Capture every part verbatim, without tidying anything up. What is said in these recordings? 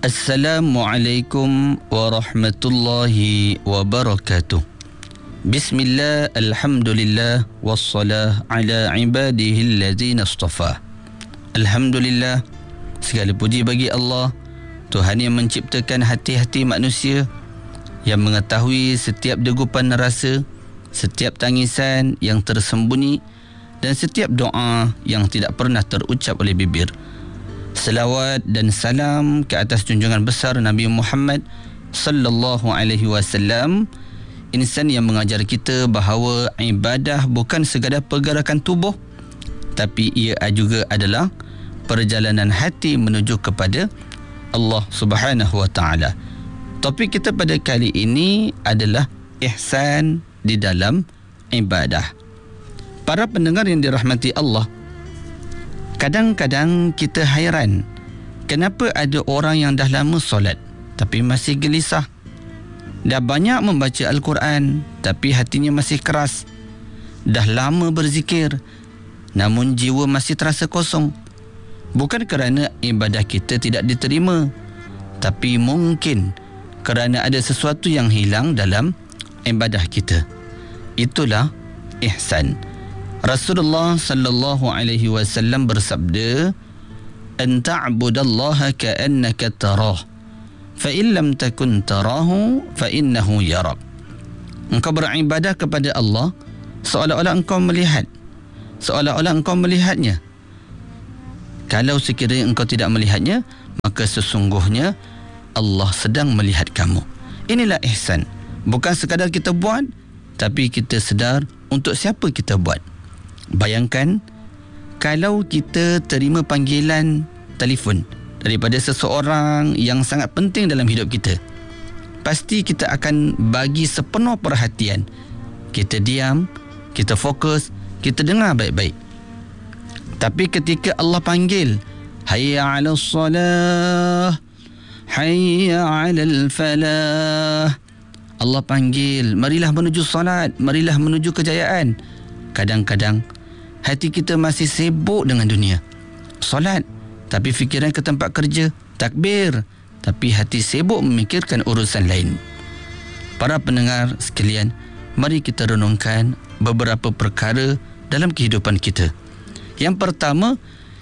Assalamualaikum warahmatullahi wabarakatuh. Bismillah, alhamdulillah, wassalah ala ibadihi allazina astafa. Alhamdulillah, segala puji bagi Allah, Tuhan yang menciptakan hati-hati manusia, yang mengetahui setiap degupan rasa, setiap tangisan yang tersembunyi dan setiap doa yang tidak pernah terucap oleh bibir. Selawat dan salam ke atas junjungan besar Nabi Muhammad sallallahu alaihi wasallam, insan yang mengajar kita bahawa ibadah bukan sekadar pergerakan tubuh, tapi ia juga adalah perjalanan hati menuju kepada Allah Subhanahu wa taala. Topik kita pada kali ini adalah ihsan di dalam ibadah. Para pendengar yang dirahmati Allah, kadang-kadang kita hairan kenapa ada orang yang dah lama solat tapi masih gelisah. Dah banyak membaca Al-Quran tapi hatinya masih keras. Dah lama berzikir namun jiwa masih terasa kosong. Bukan kerana ibadah kita tidak diterima, tapi mungkin kerana ada sesuatu yang hilang dalam ibadah kita. Itulah ihsan. Rasulullah sallallahu alaihi wasallam bersabda, "An ta'budallaha ka'annaka tarah, fa in lam takun tarahu fa innahu yarak." Engkau beribadah kepada Allah seolah-olah engkau melihat, seolah-olah engkau melihatnya. Kalau sekiranya engkau tidak melihatnya, maka sesungguhnya Allah sedang melihat kamu. Inilah ihsan. Bukan sekadar kita buat, tapi kita sedar untuk siapa kita buat. Bayangkan kalau kita terima panggilan telefon daripada seseorang yang sangat penting dalam hidup kita, pasti kita akan bagi sepenuh perhatian. Kita diam, kita fokus, kita dengar baik-baik. Tapi ketika Allah panggil, hayya 'alas salah, hayya 'alal falah, Allah panggil, marilah menuju salat, marilah menuju kejayaan. Kadang-kadang hati kita masih sibuk dengan dunia. Solat, tapi fikiran ke tempat kerja. Takbir, tapi hati sibuk memikirkan urusan lain. Para pendengar sekalian, mari kita renungkan beberapa perkara dalam kehidupan kita. Yang pertama,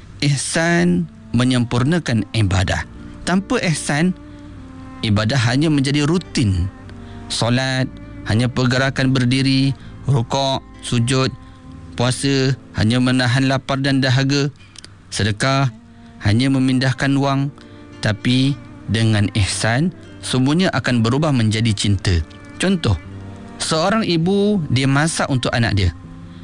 ihsan menyempurnakan ibadah. Tanpa ihsan, ibadah hanya menjadi rutin. Solat hanya pergerakan berdiri, rukuk, sujud. Puasa hanya menahan lapar dan dahaga. Sedekah hanya memindahkan wang. Tapi dengan ihsan, semuanya akan berubah menjadi cinta. Contoh, seorang ibu dia masak untuk anak dia.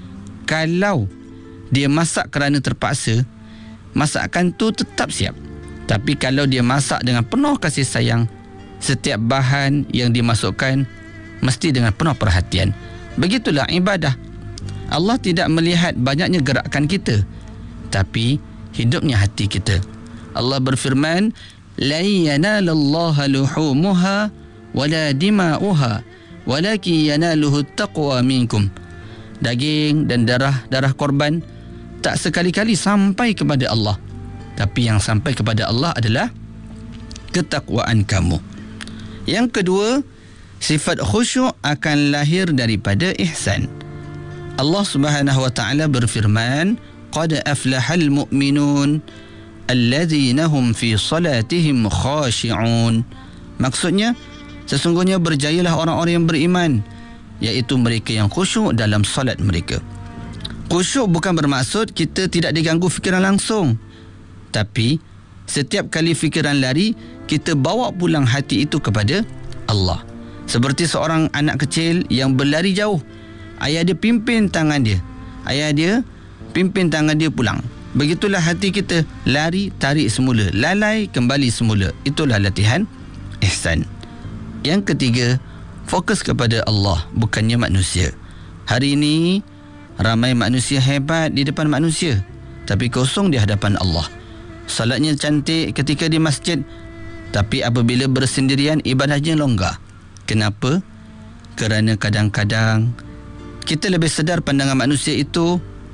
Kalau dia masak kerana terpaksa, masakan tu tetap siap. Tapi kalau dia masak dengan penuh kasih sayang, setiap bahan yang dimasukkan mesti dengan penuh perhatian. Begitulah ibadah. Allah tidak melihat banyaknya gerakan kita, tapi hidupnya hati kita. Allah berfirman, "La yanalallaha luhumuha wala dima'uha, walakin yanaluhu taqwa minkum." Daging dan darah-darah korban tak sekali-kali sampai kepada Allah, tapi yang sampai kepada Allah adalah ketakwaan kamu. Yang kedua, sifat khusyuk akan lahir daripada ihsan. Allah Subhanahu wa taala berfirman, "Qad aflahal mu'minun alladzina hum fi salatihim khashi'un." Maksudnya, sesungguhnya berjayalah orang-orang yang beriman, iaitu mereka yang khusyuk dalam solat mereka. Khusyuk bukan bermaksud kita tidak diganggu fikiran langsung, tapi setiap kali fikiran lari, kita bawa pulang hati itu kepada Allah. Seperti seorang anak kecil yang berlari jauh, ayah dia pimpin tangan dia, ayah dia pimpin tangan dia pulang. Begitulah hati kita, lari, tarik semula, lalai, kembali semula. Itulah latihan ihsan. Yang ketiga, fokus kepada Allah, bukannya manusia. Hari ini ramai manusia hebat di depan manusia, tapi kosong di hadapan Allah. Salatnya cantik ketika di masjid, tapi apabila bersendirian ibadahnya longgar. Kenapa? Kerana kadang-kadang kita lebih sedar pandangan manusia itu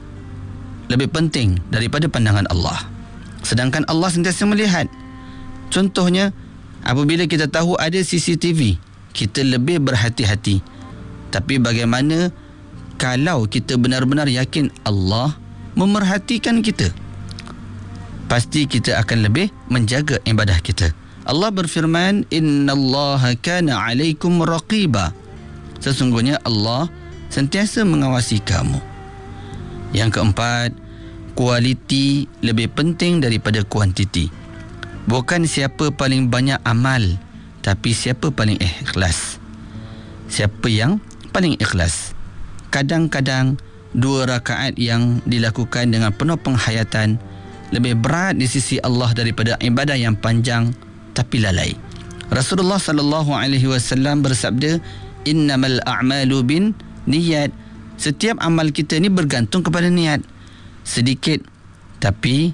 lebih penting daripada pandangan Allah. Sedangkan Allah sentiasa melihat. Contohnya, Apabila kita tahu ada C C T V, kita lebih berhati-hati. Tapi bagaimana kalau kita benar-benar yakin Allah memerhatikan kita? Pasti kita akan lebih menjaga ibadah kita. Allah berfirman, innallaha kana alaikum raqiba. Sesungguhnya Allah sentiasa mengawasi kamu. Yang keempat, kualiti lebih penting daripada kuantiti. Bukan siapa paling banyak amal, tapi siapa paling ikhlas. Siapa yang paling ikhlas. Kadang-kadang dua rakaat yang dilakukan dengan penuh penghayatan lebih berat di sisi Allah daripada ibadah yang panjang tapi lalai. Rasulullah sallallahu alaihi wasallam bersabda, innamal a'malu bin niyat. Setiap amal kita ni bergantung kepada niat. Sedikit tapi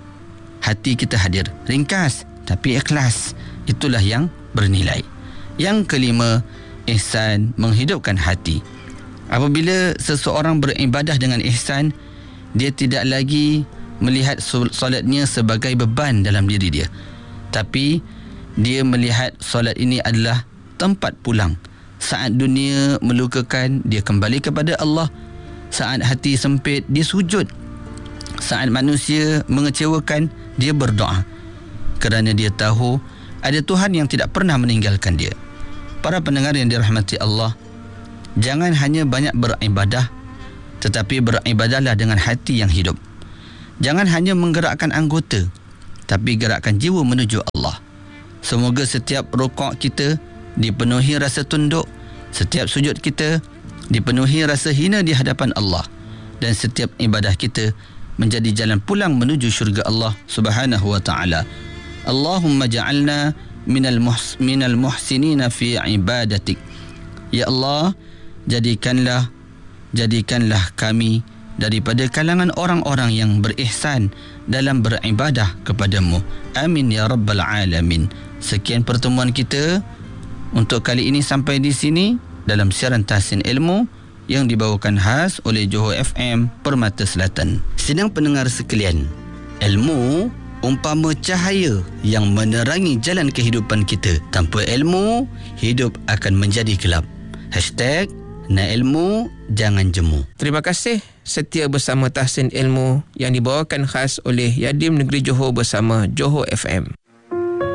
hati kita hadir. Ringkas tapi ikhlas. Itulah yang bernilai. Yang kelima, ihsan, menghidupkan hati. Apabila seseorang beribadah dengan ihsan, dia tidak lagi melihat solatnya sebagai beban dalam diri dia, tapi dia melihat solat ini adalah tempat pulang. Saat dunia melukakan, dia kembali kepada Allah. Saat hati sempit, dia sujud. Saat manusia mengecewakan, dia berdoa. Kerana dia tahu ada Tuhan yang tidak pernah meninggalkan dia. Para pendengar yang dirahmati Allah, jangan hanya banyak beribadah, tetapi beribadahlah dengan hati yang hidup. Jangan hanya menggerakkan anggota, tapi gerakkan jiwa menuju Allah. Semoga setiap rukuk kita dipenuhi rasa tunduk, setiap sujud kita dipenuhi rasa hina di hadapan Allah, dan setiap ibadah kita menjadi jalan pulang menuju syurga Allah Subhanahu wa taala. Allahumma ja'alna minal muhs minal muhsinina fi ibadatik. Ya Allah, jadikanlah jadikanlah kami daripada kalangan orang-orang yang berihsan dalam beribadah kepadamu. Amin ya rabbal alamin. Sekian pertemuan kita untuk kali ini sampai di sini dalam siaran Tahsin Ilmu yang dibawakan khas oleh Johor F M Permata Selatan. Sidang pendengar sekalian, ilmu umpama cahaya yang menerangi jalan kehidupan kita. Tanpa ilmu, hidup akan menjadi gelap. Hashtag Nak ilmu, jangan jemu. Terima kasih setia bersama Tahsin Ilmu yang dibawakan khas oleh Yadim Negeri Johor bersama Johor F M.